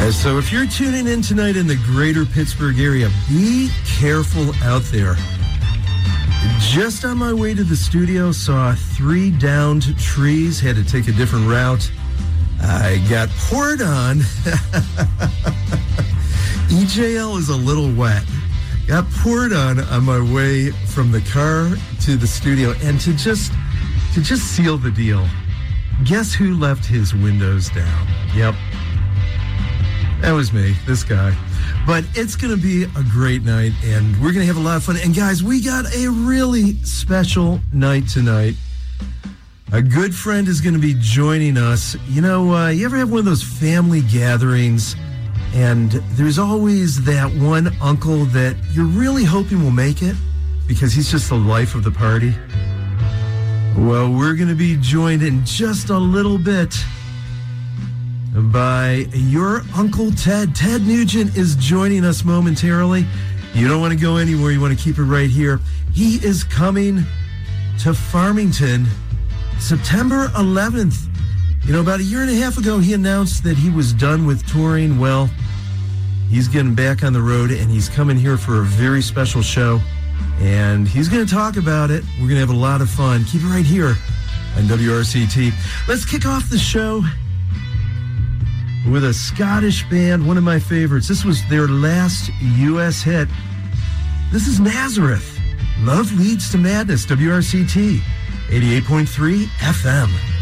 So if you're tuning in tonight in the greater Pittsburgh area, be careful out there. Just on my way to the studio, saw 3 downed trees, had to take a different route. I got poured on. EJL is a little wet. Got poured on my way from the car to the studio. And to just seal the deal, guess who left his windows down? Yep. That was me, this guy. But it's going to be a great night, and we're going to have a lot of fun. And, guys, we got a really special night tonight. A good friend is going to be joining us. You know, you ever have one of those family gatherings, and there's always that one uncle that you're really hoping will make it because he's just the life of the party? Well, we're going to be joined in just a little bit by your Uncle Ted. Ted Nugent is joining us momentarily. You don't want to go anywhere. You want to keep it right here. He is coming to Farmington September 11th. You know, about a year and a half ago, he announced that he was done with touring. Well, he's getting back on the road, and he's coming here for a very special show. And he's going to talk about it. We're going to have a lot of fun. Keep it right here on WRCT. Let's kick off the show with a Scottish band, one of my favorites. This was their last U.S. hit. This is Nazareth. Love Leads to Madness, WRCT, 88.3 FM.